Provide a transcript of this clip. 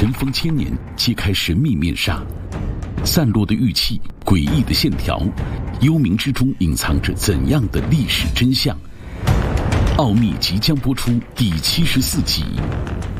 尘封千年，揭开神秘面纱，散落的玉器，诡异的线条，幽冥之中隐藏着怎样的历史真相？奥秘即将播出第74集。